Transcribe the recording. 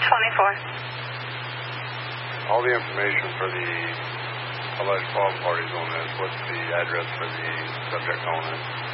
24. All the information for the alleged problem parties on this. What's the address for the subject on it?